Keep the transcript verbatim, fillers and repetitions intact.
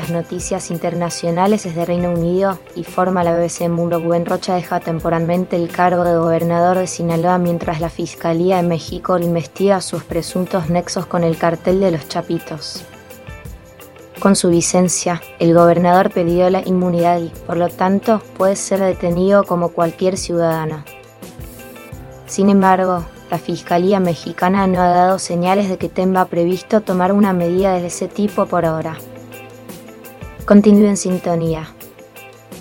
las noticias internacionales desde Reino Unido, informa la B B C Mundo. Rubén Rocha deja temporalmente el cargo de gobernador de Sinaloa mientras la Fiscalía de México investiga sus presuntos nexos con el cartel de los Chapitos. Con su licencia, el gobernador pidió la inmunidad y, por lo tanto, puede ser detenido como cualquier ciudadano. Sin embargo, la Fiscalía mexicana no ha dado señales de que tenga previsto tomar una medida de ese tipo por ahora. Continúe en sintonía.